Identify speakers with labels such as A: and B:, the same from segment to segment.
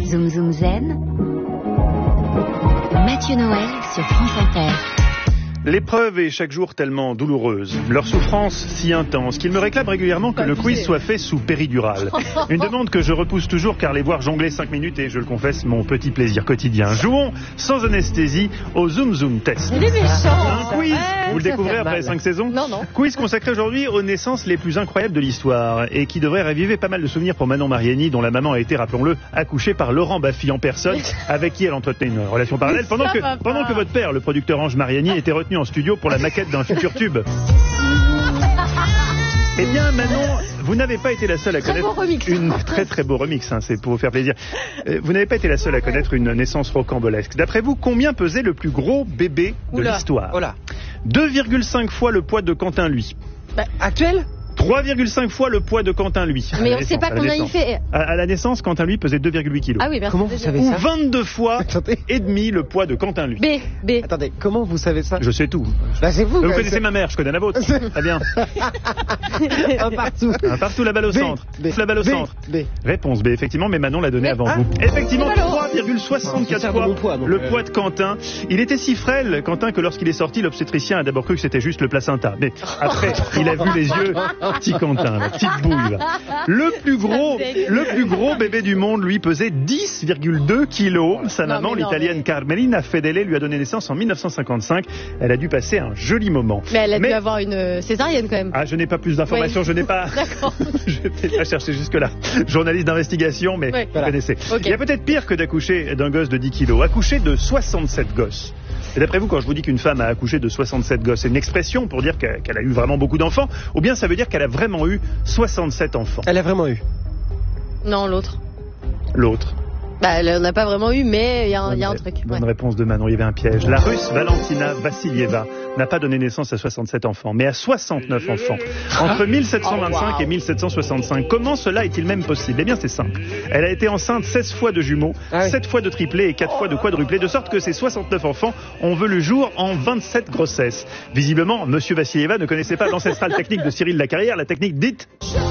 A: Zoom Zoom Zen. Mathieu Noël sur France Inter.
B: L'épreuve est chaque jour tellement douloureuse, leur souffrance si intense qu'ils me réclament régulièrement que le quiz soit fait sous péridurale. Une demande que je repousse toujours car les voir jongler 5 minutes est, je le confesse, mon petit plaisir quotidien. Jouons sans anesthésie au Zoom Zoom Test.
C: Il est méchant.
B: Un quiz, vous le découvrez après 5 saisons ?
C: Non.
B: Quiz consacré aujourd'hui aux naissances les plus incroyables de l'histoire et qui devrait raviver pas mal de souvenirs pour Manon Mariani, dont la maman a été, rappelons-le, accouchée par Laurent Baffy en personne, avec qui elle entretenait une relation parallèle pendant que votre père, le producteur Ange Mariani, était retenu en studio pour la maquette d'un futur tube. Eh bien, Manon, vous n'avez pas été la seule à connaître très beau remix, c'est pour vous faire plaisir. Vous n'avez pas été la seule à connaître une naissance rocambolesque. D'après vous, combien pesait le plus gros bébé de l'histoire ? 2,5 fois le poids de Quentin, lui.
C: Actuel ?
B: 3,5 fois le poids de Quentin, lui.
C: Mais on ne sait pas combien il fait.
B: À la naissance, Quentin, lui, pesait 2,8 kilos.
C: Ah oui, merci.
D: Comment vous savez
B: Ou
D: ça ?
B: 22 fois et demi le poids de Quentin, lui.
C: B.
D: Attendez, comment vous savez ça ?
B: Je sais tout.
D: Bah c'est vous.
B: Vous connaissez ma mère, je connais la vôtre. Très bien.
D: Un partout.
B: Un partout, la balle au centre. La balle au centre.
D: B.
B: Réponse B, effectivement, mais Manon l'a donné avant vous. Effectivement, 3,64 fois le poids de Quentin. Il était si frêle, Quentin, que lorsqu'il est sorti, l'obstétricien a d'abord cru que c'était juste le placenta. Mais après, il a vu les yeux. Petit Quentin, la petite bouille. Le plus gros bébé du monde, lui, pesait 10,2 kilos. Sa maman, l'italienne Carmelina Fedele, lui a donné naissance en 1955. Elle a dû passer un joli moment.
C: Mais elle a dû avoir une césarienne quand même.
B: Ah, je n'ai pas plus d'informations, je n'ai pas...
C: D'accord.
B: Je vais pas chercher jusque-là. Journaliste d'investigation, mais vous connaissez.
C: Okay.
B: Il y a peut-être pire que d'accoucher d'un gosse de 10 kilos. Accoucher de 67 gosses. Et d'après vous, quand je vous dis qu'une femme a accouché de 67 gosses, c'est une expression pour dire qu'elle a eu vraiment beaucoup d'enfants, ou bien ça veut dire qu'elle a vraiment eu 67 enfants?
D: Elle a vraiment eu.
C: Non, l'autre.
B: L'autre.
C: Elle n'en a pas vraiment eu, mais il y a un truc.
B: Bonne réponse de Manon, il y avait un piège. La Russe Valentina Vassilieva n'a pas donné naissance à 67 enfants, mais à 69 enfants. Entre 1725 et 1765. Comment cela est-il même possible? Eh bien, c'est simple. Elle a été enceinte 16 fois de jumeaux, 7 fois de triplés et 4 fois de quadruplés, de sorte que ces 69 enfants ont vu le jour en 27 grossesses. Visiblement, Monsieur Vassilieva ne connaissait pas l'ancestrale technique de Cyril Lacarrière, la technique dite...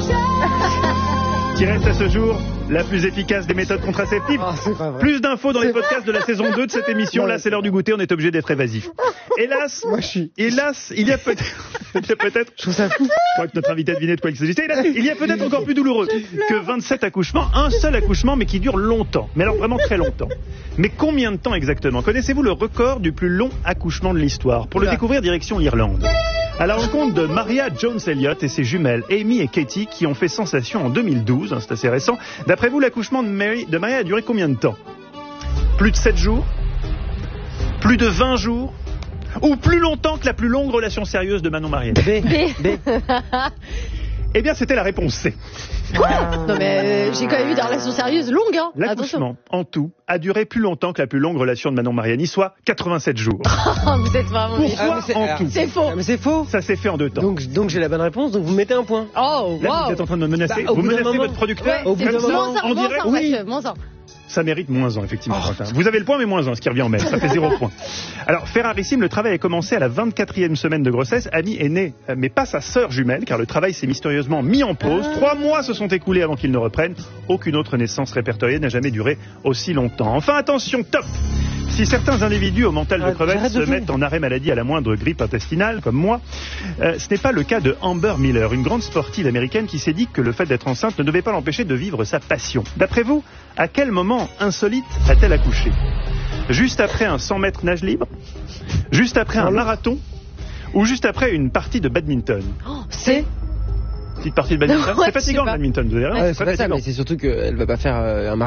B: qui reste à ce jour la plus efficace des méthodes contraceptives. Plus d'infos dans les podcasts de la saison 2 de cette émission. Là, c'est l'heure du goûter, on est obligé d'être évasif. Hélas, il y a peut-être... Je trouve ça fou. Je crois que notre invité a deviné de quoi il s'agissait. Il y a peut-être encore plus douloureux que 27 accouchements. Un seul accouchement, mais qui dure longtemps. Mais alors vraiment très longtemps. Mais combien de temps exactement? Connaissez-vous le record du plus long accouchement de l'histoire? Pour le découvrir, direction l'Irlande. À la rencontre de Maria Jones Elliott et ses jumelles Amy et Katie qui ont fait sensation en 2012, c'est assez récent. D'après vous, l'accouchement de Maria a duré combien de temps? Plus de 7 jours? Plus de 20 jours? Ou plus longtemps que la plus longue relation sérieuse de Manon Mariani?
C: B.
B: Eh bien, c'était la réponse C.
C: Non mais j'ai quand même eu des relations sérieuses longues, hein.
B: L'accouchement, en tout, a duré plus longtemps que la plus longue relation de Manon Mariani, soit 87 jours.
C: Vous êtes vraiment...
B: Pourquoi en tout?
C: C'est faux.
D: Mais c'est faux.
B: Ça s'est fait en 2 temps.
D: Donc j'ai la bonne réponse, donc vous mettez un point.
C: Oh,
B: Là, vous êtes en train de me menacer. Vous menacez votre producteur?
C: Ouais, c'est moins
B: en direct?
C: Oui. Moins 1.
B: Ça mérite moins 1, effectivement, Quentin. Vous avez le point, mais moins 1, ce qui revient en mai. Ça fait 0 point. Alors, fait rarissime, le travail a commencé à la 24e semaine de grossesse. Amy est née, mais pas sa sœur jumelle, car le travail s'est mystérieusement mis en pause. 3 mois se sont écoulés avant qu'il ne reprenne. Aucune autre naissance répertoriée n'a jamais duré aussi longtemps. Enfin, attention, top! Si certains individus au mental de crevette se mettent en arrêt maladie à la moindre grippe intestinale, comme moi, ce n'est pas le cas de Amber Miller, une grande sportive américaine qui s'est dit que le fait d'être enceinte ne devait pas l'empêcher de vivre sa passion. D'après vous, à quel moment insolite a-t-elle accouché? Juste après un 100 mètres nage libre? Juste après un marathon? Ou juste après une partie de badminton?
C: C'est...
B: Petite partie de badminton? C'est fatigant le badminton, vous avez raison.
D: C'est pas ça, mais c'est surtout qu'elle va pas faire un marathon.